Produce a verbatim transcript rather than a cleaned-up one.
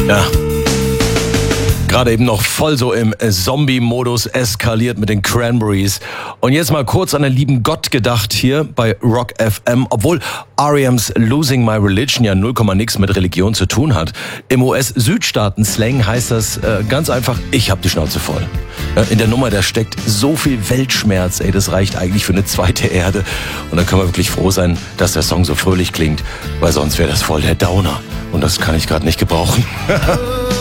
Ja. Gerade eben noch voll so im Zombie-Modus eskaliert mit den Cranberries. Und jetzt mal kurz an den lieben Gott gedacht hier bei Rock F M. Obwohl R E M's Losing My Religion ja null Komma nix mit Religion zu tun hat. Im U S-Südstaaten-Slang heißt das äh, ganz einfach, ich hab die Schnauze voll. Ja, in der Nummer, da steckt so viel Weltschmerz, ey, das reicht eigentlich für eine zweite Erde. Und dann können wir wirklich froh sein, dass der Song so fröhlich klingt, weil sonst wäre das voll der Downer. Und das kann ich gerade nicht gebrauchen.